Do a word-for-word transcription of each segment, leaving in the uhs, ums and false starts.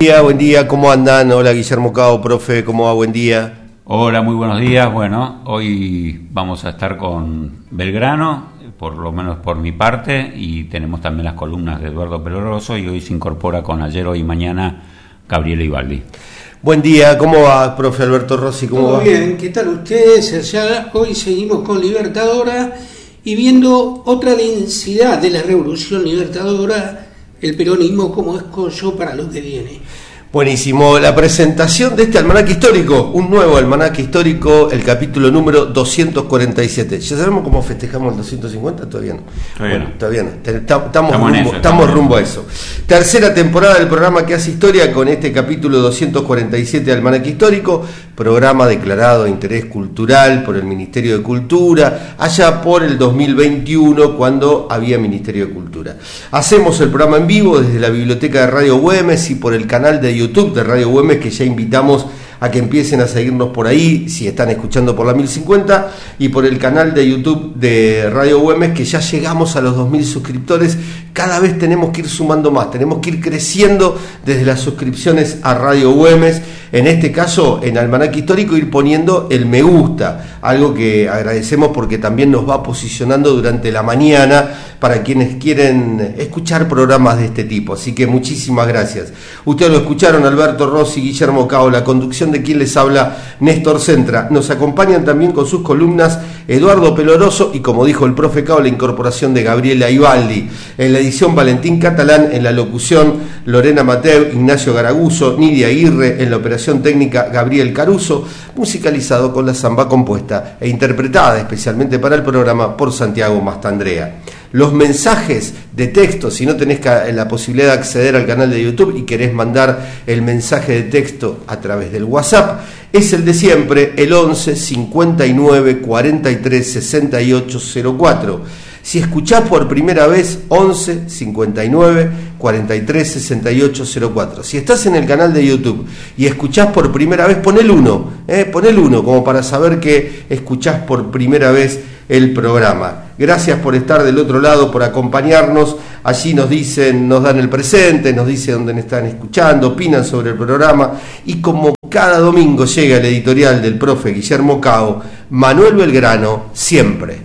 Buen día, buen día, ¿cómo andan? Hola Guillermo Cao, profe, ¿cómo va? Buen día. Hola, muy buenos días. Bueno, hoy vamos a estar con Belgrano, por lo menos por mi parte, y tenemos también las columnas de Eduardo Peloroso, y hoy se incorpora con ayer, hoy y mañana Gabriela Ibaldi. Buen día, ¿cómo va, profe Alberto Rossi? ¿Cómo Todo va? bien, ¿qué tal ustedes? Ya hoy seguimos con Libertadora y viendo otra densidad de la revolución libertadora, el peronismo como escollo para lo que viene. Buenísimo, la presentación de este almanaque histórico, un nuevo almanaque histórico, el capítulo número doscientos cuarenta y siete. ¿Ya sabemos cómo festejamos el doscientos cincuenta? Todavía no. Todavía bueno, no. todavía no. Estamos, estamos, Estamos, rumbo, eso, estamos estamos rumbo a eso. Tercera temporada del programa que hace historia con este capítulo doscientos cuarenta y siete de almanaque histórico, programa declarado de interés cultural por el Ministerio de Cultura, allá por el dos mil veintiuno, cuando había Ministerio de Cultura. Hacemos el programa en vivo desde la biblioteca de Radio Güemes y por el canal de YouTube de Radio Güemes, que ya invitamos a que empiecen a seguirnos por ahí, si están escuchando por la mil cincuenta, y por el canal de YouTube de Radio Güemes, que ya llegamos a los dos mil suscriptores. Cada vez tenemos que ir sumando más, tenemos que ir creciendo desde las suscripciones a Radio Güemes. En este caso, en Almanaque Histórico, ir poniendo el me gusta, algo que agradecemos porque también nos va posicionando durante la mañana para quienes quieren escuchar programas de este tipo. Así que muchísimas gracias. Ustedes lo escucharon, Alberto Rossi, Guillermo Cao, la conducción de quien les habla, Néstor Centra. Nos acompañan también con sus columnas Eduardo Peloroso y, como dijo el profe Cao, la incorporación de Gabriela Ibaldi. En la edición, Valentín Catalán; en la locución, Lorena Mateu, Ignacio Garaguso, Nidia Aguirre; en la operación técnica, Gabriel Caruso; musicalizado con la samba compuesta e interpretada especialmente para el programa por Santiago Mastandrea. Los mensajes de texto, si no tenés la posibilidad de acceder al canal de YouTube y querés mandar el mensaje de texto a través del WhatsApp, es el de siempre, el once cincuenta y nueve cuarenta y tres sesenta y ocho cero cuatro. Si escuchás por primera vez, once cincuenta y nueve cuarenta y tres sesenta y ocho cero cuatro. Si estás en el canal de YouTube y escuchás por primera vez, pon el uno, eh, pon el uno como para saber que escuchás por primera vez el programa. Gracias por estar del otro lado, por acompañarnos. Allí nos dicen, nos dan el presente, nos dicen dónde están escuchando, opinan sobre el programa. Y como cada domingo llega el editorial del profe Guillermo Cao, Manuel Belgrano, siempre.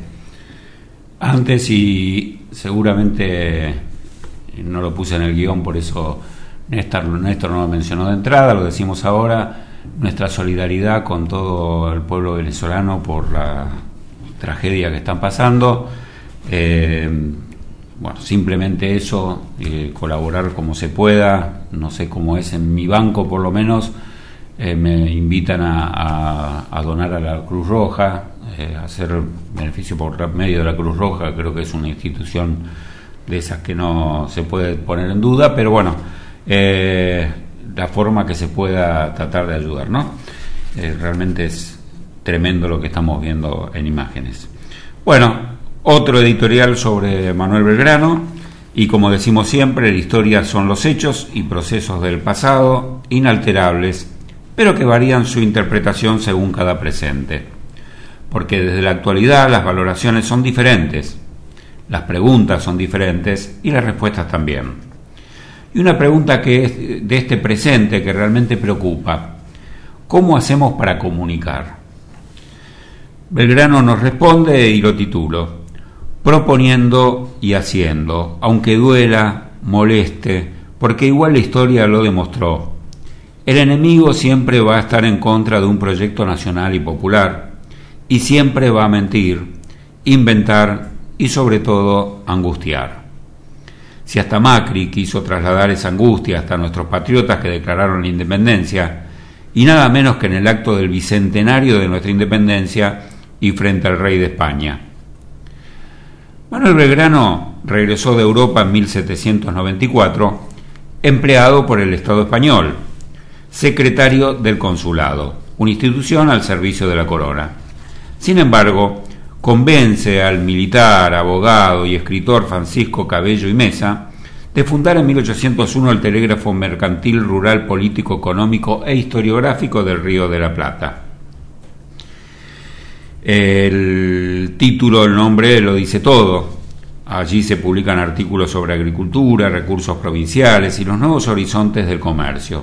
Antes, y seguramente no lo puse en el guión, por eso Néstor, Néstor no lo mencionó de entrada, lo decimos ahora, nuestra solidaridad con todo el pueblo venezolano por la tragedia que están pasando. Eh, bueno, simplemente eso, eh, colaborar como se pueda. No sé cómo es en mi banco, por lo menos eh, me invitan a, a, a donar a la Cruz Roja, eh, a hacer beneficio por medio de la Cruz Roja. Creo que es una institución de esas que no se puede poner en duda, pero bueno, eh, la forma que se pueda tratar de ayudar, ¿no? Eh, realmente es tremendo lo que estamos viendo en imágenes. Bueno, otro editorial sobre Manuel Belgrano, y como decimos siempre, la historia son los hechos y procesos del pasado, inalterables, pero que varían su interpretación según cada presente. Porque desde la actualidad las valoraciones son diferentes, las preguntas son diferentes y las respuestas también. Y una pregunta que es de este presente que realmente preocupa: ¿cómo hacemos para comunicar? Belgrano nos responde, y lo titulo: proponiendo y haciendo, aunque duela, moleste, porque igual la historia lo demostró. El enemigo siempre va a estar en contra de un proyecto nacional y popular, y siempre va a mentir, inventar y sobre todo angustiar. Si hasta Macri quiso trasladar esa angustia hasta nuestros patriotas que declararon la independencia, y nada menos que en el acto del bicentenario de nuestra independencia y frente al rey de España. Manuel Belgrano regresó de Europa en mil setecientos noventa y cuatro, empleado por el Estado español, secretario del consulado, una institución al servicio de la corona. Sin embargo, convence al militar, abogado y escritor Francisco Cabello y Mesa de fundar en mil ochocientos uno el Telégrafo Mercantil Rural Político Económico e Historiográfico del Río de la Plata. El título, el nombre lo dice todo. Allí se publican artículos sobre agricultura, recursos provinciales y los nuevos horizontes del comercio.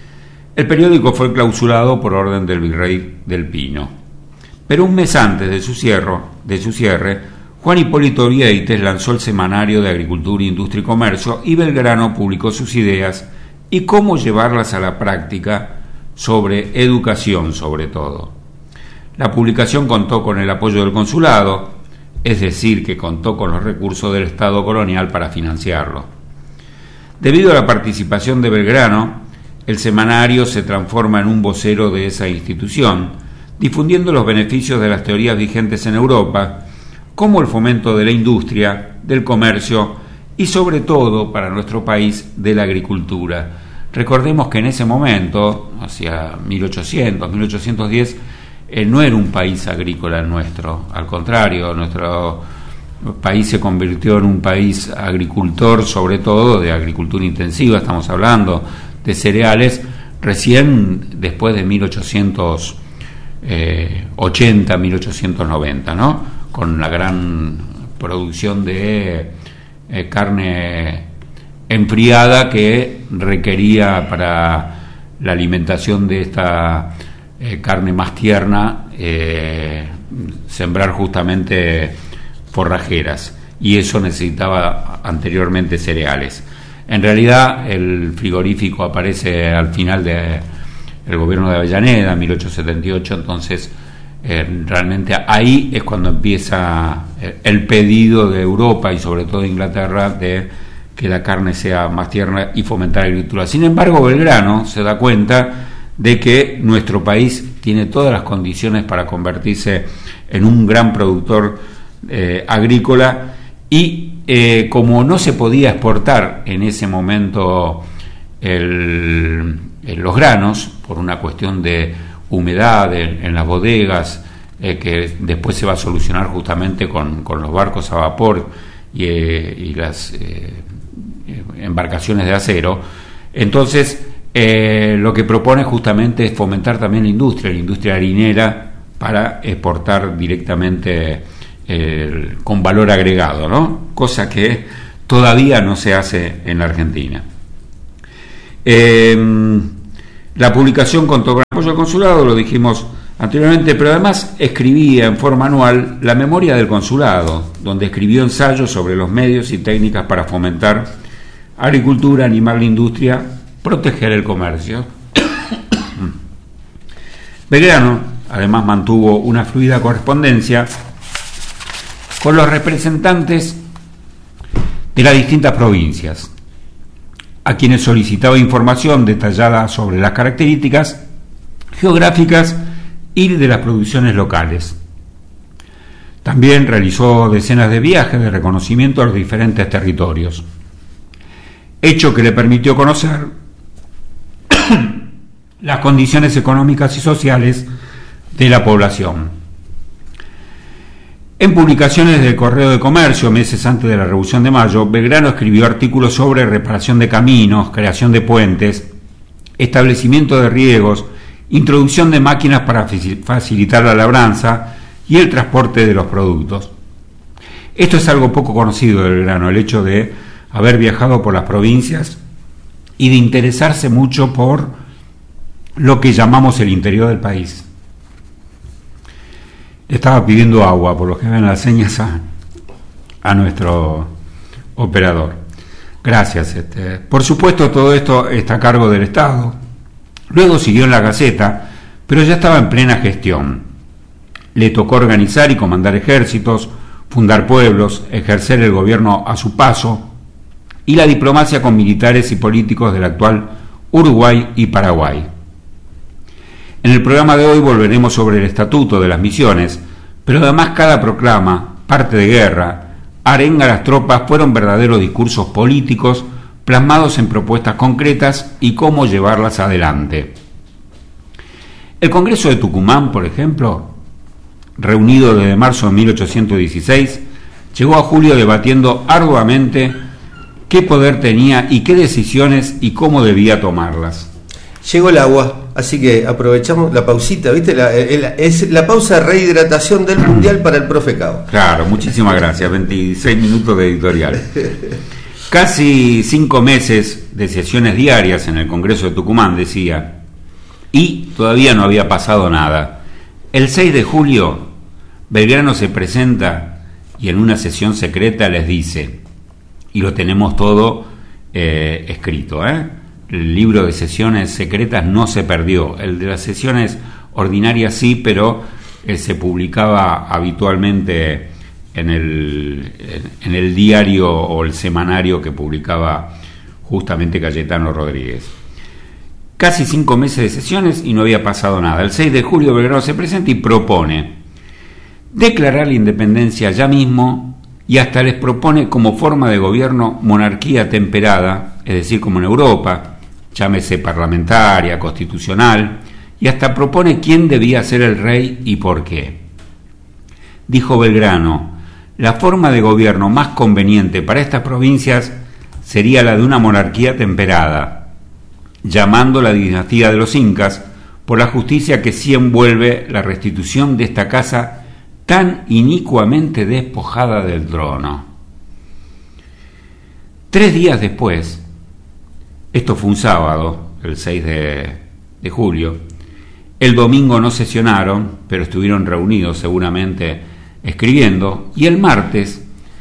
El periódico fue clausurado por orden del virrey del Pino. Pero un mes antes de su, cierro, de su cierre, Juan Hipólito Vieites lanzó el Semanario de Agricultura, Industria y Comercio y Belgrano publicó sus ideas y cómo llevarlas a la práctica sobre educación sobre todo. La publicación contó con el apoyo del consulado, es decir, que contó con los recursos del Estado colonial para financiarlo. Debido a la participación de Belgrano, el semanario se transforma en un vocero de esa institución, difundiendo los beneficios de las teorías vigentes en Europa, como el fomento de la industria, del comercio y sobre todo, para nuestro país, de la agricultura. Recordemos que en ese momento, hacia mil ochocientos, mil ochocientos diez, eh, no era un país agrícola el nuestro, al contrario, nuestro país se convirtió en un país agricultor, sobre todo de agricultura intensiva, estamos hablando de cereales, recién después de mil ochocientos ochenta, mil ochocientos noventa, ¿no? Con la gran producción de eh, carne enfriada que requería para la alimentación de esta eh, carne más tierna eh, sembrar justamente forrajeras, y eso necesitaba anteriormente cereales. En realidad el frigorífico aparece al final de el gobierno de Avellaneda, mil ochocientos setenta y ocho, entonces eh, realmente ahí es cuando empieza eh, el pedido de Europa y sobre todo de Inglaterra de que la carne sea más tierna y fomentar la agricultura. Sin embargo, Belgrano se da cuenta de que nuestro país tiene todas las condiciones para convertirse en un gran productor eh, agrícola y eh, como no se podía exportar en ese momento el, el, los granos por una cuestión de humedad en, en las bodegas, eh, que después se va a solucionar justamente con, con los barcos a vapor y, eh, y las eh, embarcaciones de acero. Entonces eh, lo que propone justamente es fomentar también la industria, la industria harinera, para exportar directamente eh, con valor agregado, ¿no? Cosa que todavía no se hace en la Argentina. Eh, la publicación contó con apoyo del consulado, lo dijimos anteriormente, pero además escribía en forma anual la memoria del consulado, donde escribió ensayos sobre los medios y técnicas para fomentar agricultura, animar la industria, proteger el comercio. Belgrano además mantuvo una fluida correspondencia con los representantes de las distintas provincias, a quienes solicitaba información detallada sobre las características geográficas y de las producciones locales. También realizó decenas de viajes de reconocimiento a los diferentes territorios, hecho que le permitió conocer las condiciones económicas y sociales de la población. En publicaciones del Correo de Comercio, meses antes de la Revolución de Mayo, Belgrano escribió artículos sobre reparación de caminos, creación de puentes, establecimiento de riegos, introducción de máquinas para facilitar la labranza y el transporte de los productos. Esto es algo poco conocido de Belgrano, el hecho de haber viajado por las provincias y de interesarse mucho por lo que llamamos el interior del país. Estaba pidiendo agua, por lo que ven las señas a, a nuestro operador. Gracias. Este. Por supuesto, todo esto está a cargo del Estado. Luego siguió en la Gaceta, pero ya estaba en plena gestión. Le tocó organizar y comandar ejércitos, fundar pueblos, ejercer el gobierno a su paso y la diplomacia con militares y políticos del actual Uruguay y Paraguay. En el programa de hoy volveremos sobre el estatuto de las misiones, pero además cada proclama, parte de guerra, arenga a las tropas fueron verdaderos discursos políticos plasmados en propuestas concretas y cómo llevarlas adelante. El Congreso de Tucumán, por ejemplo, reunido desde marzo de mil ochocientos dieciséis, llegó a julio debatiendo arduamente qué poder tenía y qué decisiones y cómo debía tomarlas. Llegó el agua. Así que aprovechamos la pausita, ¿viste? La, la, es la pausa de rehidratación del Mundial para el profe Cao. Claro, muchísimas gracias. veintiséis minutos de editorial. Casi cinco meses de sesiones diarias en el Congreso de Tucumán, decía, y todavía no había pasado nada. El seis de julio, Belgrano se presenta y en una sesión secreta les dice, y lo tenemos todo eh, escrito, ¿eh? El libro de sesiones secretas no se perdió, el de las sesiones ordinarias sí, pero eh, se publicaba habitualmente en el, en el diario o el semanario que publicaba justamente Cayetano Rodríguez. Casi cinco meses de sesiones y no había pasado nada. El seis de julio Belgrano se presenta y propone declarar la independencia ya mismo y hasta les propone como forma de gobierno monarquía temperada, es decir, como en Europa, llámese parlamentaria, constitucional, y hasta propone quién debía ser el rey y por qué. Dijo Belgrano, la forma de gobierno más conveniente para estas provincias sería la de una monarquía temperada, llamando la dinastía de los incas por la justicia que sí envuelve la restitución de esta casa tan inicuamente despojada del trono. Tres días después, esto fue un sábado, el seis de julio, el domingo no sesionaron, pero estuvieron reunidos seguramente escribiendo, y el martes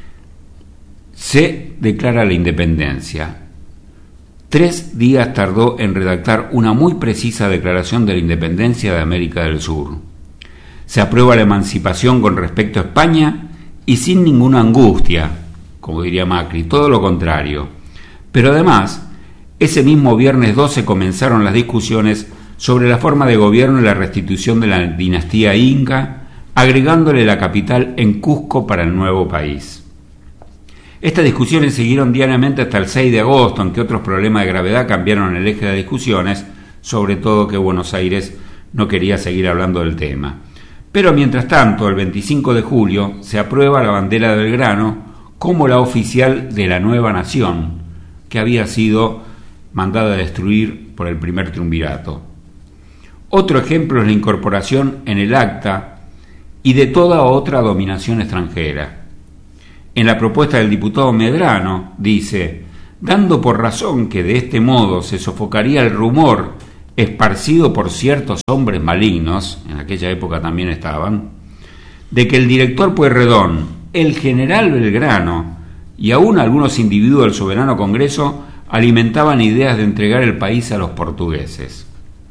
se declara la independencia. Tres días tardó en redactar una muy precisa declaración de la independencia de América del Sur. Se aprueba la emancipación con respecto a España y sin ninguna angustia, como diría Macri, todo lo contrario. Pero además, ese mismo viernes doce comenzaron las discusiones sobre la forma de gobierno y la restitución de la dinastía inca, agregándole la capital en Cusco para el nuevo país. Estas discusiones siguieron diariamente hasta el seis de agosto, en que otros problemas de gravedad cambiaron el eje de discusiones, sobre todo que Buenos Aires no quería seguir hablando del tema. Pero mientras tanto, el veinticinco de julio, se aprueba la bandera de Belgrano como la oficial de la nueva nación, que había sido mandada a destruir por el primer triunvirato. Otro ejemplo es la incorporación en el acta y de toda otra dominación extranjera. En la propuesta del diputado Medrano dice, dando por razón que de este modo se sofocaría el rumor esparcido por ciertos hombres malignos, en aquella época también estaban, de que el director Pueyrredón, el general Belgrano y aún algunos individuos del soberano Congreso alimentaban ideas de entregar el país a los portugueses.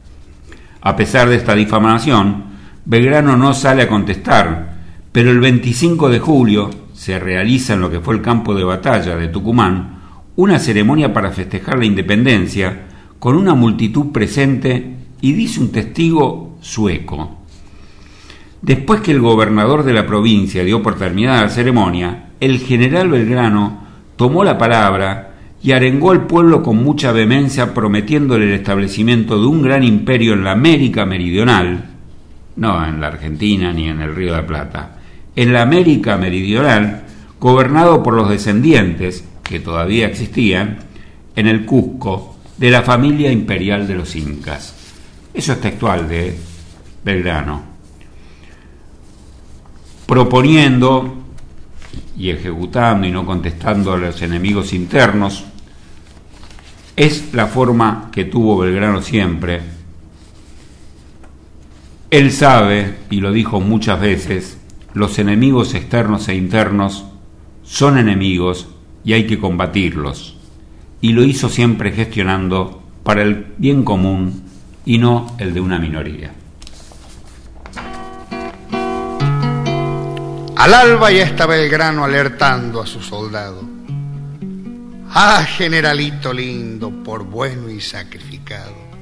A pesar de esta difamación, Belgrano no sale a contestar, pero el veinticinco de julio se realiza en lo que fue el campo de batalla de Tucumán una ceremonia para festejar la independencia con una multitud presente y dice un testigo sueco. Después que el gobernador de la provincia dio por terminada la ceremonia, el general Belgrano tomó la palabra y arengó al pueblo con mucha vehemencia prometiéndole el establecimiento de un gran imperio en la América Meridional, no en la Argentina ni en el Río de la Plata, en la América Meridional, gobernado por los descendientes, que todavía existían, en el Cusco, de la familia imperial de los incas. Eso es textual de Belgrano. Proponiendo y ejecutando y no contestando a los enemigos internos, es la forma que tuvo Belgrano siempre. Él sabe, y lo dijo muchas veces, los enemigos externos e internos son enemigos y hay que combatirlos. Y lo hizo siempre gestionando para el bien común y no el de una minoría. Al alba ya está Belgrano alertando a su soldado. Ah, generalito lindo, por bueno y sacrificado.